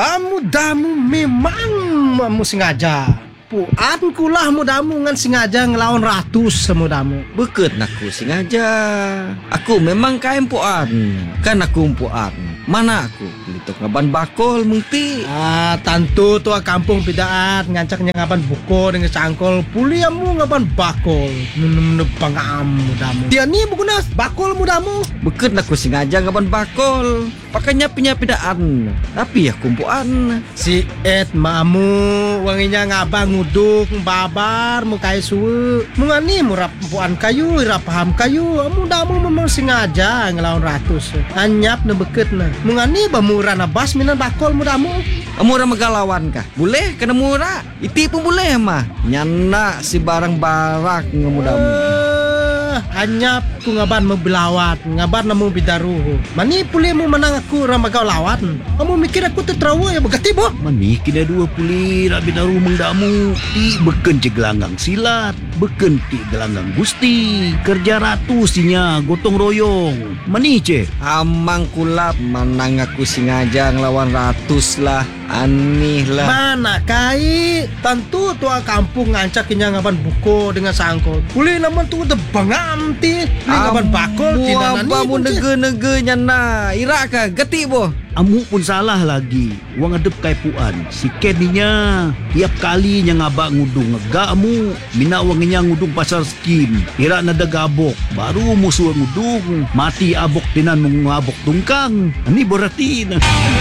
Mudamu memang amu sengaja. Puan kulah mudamu ngan sengaja ngelawan ratus semudamu. Beket aku sengaja. Aku memang kain puan. Kan aku puan. Mana aku? Litok ngaban bakol mengti. Tentu tua kampung pidaat ngancaknya ngaban buko dengan cangkol. Puliamu ngaban bakol. Menepang mudamu. Dia ni bukunas bakol mudamu. Beket aku sengaja ngaban bakol. Pakainya punya pidaan. Tapi aku puan. Si Ed mamu wanginya ngabang nguduk babar mukai suwe. Mungani murap puan kayu, ira paham kayu. Mudamu memang sengaja ngelawan ratus. Anyap na beket na. Mungani bamura na bas minan bakol mudamu. Murah megalawan kah? Boleh kena murah. Iti pun boleh mah. Nyana si barang-barak ngemudamu. Anyap ku ngaban membelawat, ngaban namu bidaruhu. Mani puli mu menang aku ramagau lawat. Kamu mikir aku tertrawa ya begati boh? Mani kena dua puli rabi daru mengdamu. Ti beken gelanggang silat, beken ti gelanggang gusti. Kerja ratu sinya gotong royong. Mani ce? Amang kulap menang aku sengaja ngelawan ratus lah. Aneh lah. Mana kai? Tentu tua kampung ngancak inya ngaban buko dengan sangkol. Puli naman tu tebangam ti. Ngaban bakol tinanani. Amu nege-nege nyana. Ira ka geti boh. Amu pun salah lagi. Wang adep kai puan. Si Ken ninya tiap kali nya ngabak ngudung ngega amu. Mina wanginya ngudung pasar skim. Ira nada gabok. Baru musuh ngudung. Mati abok tinan mengabok tungkang. Ani berarti na.